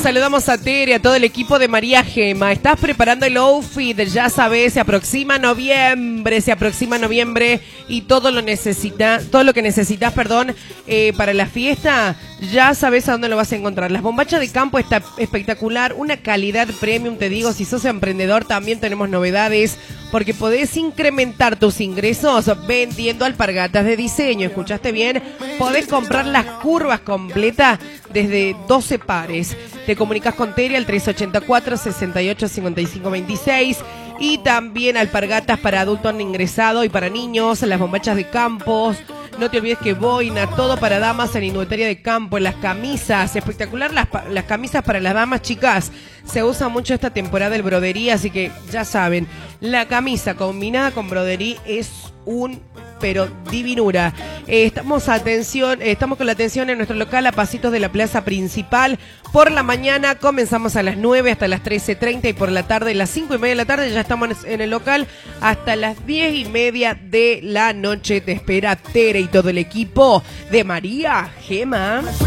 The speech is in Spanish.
saludamos a Tere, a todo el equipo de María Gema. ¿Estás preparando el outfit? Ya sabes, se aproxima noviembre y todo lo que necesitas, para la fiesta, ya sabes a dónde lo vas a encontrar. Las bombachas de campo está espectacular, una calidad premium, te digo, si sos emprendedor también tenemos novedades, porque podés incrementar tus ingresos vendiendo alpargatas de diseño. ¿Escuchaste bien? Podés comprar las curvas completas desde 12 pares. Te comunicas con Tere al 384-685526 y también alpargatas para adultos no ingresados y para niños, las bombachas de campos. No te olvides que boina, todo para damas en indumentaria de campo, en las camisas, espectacular las camisas para las damas, chicas. Se usa mucho esta temporada el broderí, así que ya saben, la camisa combinada con broderí es pero divinura. Estamos con la atención en nuestro local a pasitos de la plaza principal. Por la mañana comenzamos a las 9 hasta las 13:30 y por la tarde, a las 5:30 de la tarde, ya estamos en el local hasta las 10:30 de la noche. Te espera Tere y todo el equipo de María Gema.